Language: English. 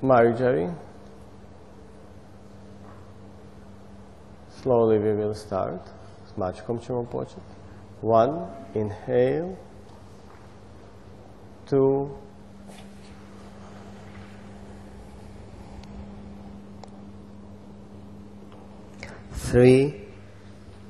Marjorie. Slowly we will start. S mačkom ćemo početi. 1, inhale. 2, 3,